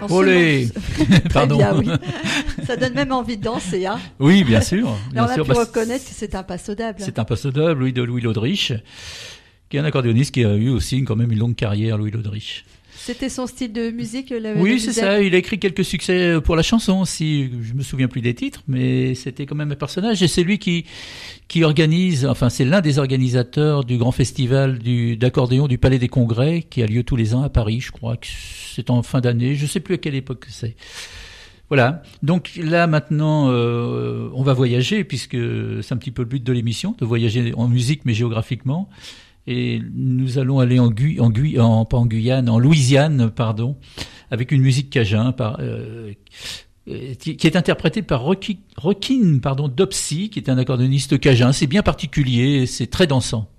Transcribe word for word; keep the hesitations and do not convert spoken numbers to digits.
Olé. Pardon. Bien, oui. Ça donne même envie de danser, hein. Oui, bien sûr. Bien Là, on sûr. a pu Bah, reconnaître que c'est un passodable. c'est un passodable, oui, de Louis Laudrich, qui est un accordéoniste qui a eu aussi quand même une longue carrière, Louis Laudrich. C'était son style de musique, la, Oui, la c'est musette. ça. Il a écrit quelques succès pour la chanson aussi. Je me souviens plus des titres, mais c'était quand même un personnage. Et c'est lui qui qui organise. Enfin, c'est l'un des organisateurs du grand festival du d'accordéon du Palais des Congrès qui a lieu tous les ans à Paris. Je crois que c'est en fin d'année. Je sais plus à quelle époque c'est. Voilà. Donc là maintenant, euh, on va voyager puisque c'est un petit peu le but de l'émission, de voyager en musique mais géographiquement. Et nous allons aller en Guy, en Guy, en, pas en Guyane, en Louisiane, pardon, avec une musique cajun, par, euh, qui, qui est interprétée par Rocky, Rokin, pardon, Dopsy, qui est un accordéoniste cajun. C'est bien particulier, c'est très dansant.